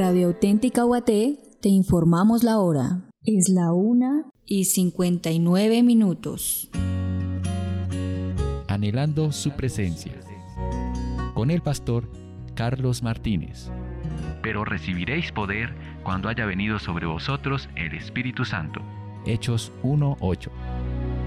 Radio Auténtica Guaté, te informamos la hora. Es la 1:59. Anhelando su presencia. Con el pastor Carlos Martínez. Pero recibiréis poder cuando haya venido sobre vosotros el Espíritu Santo. Hechos 1:8.